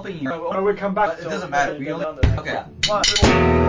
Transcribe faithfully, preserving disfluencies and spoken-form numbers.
helping you. No, we come back. But it doesn't matter. We only, okay. One,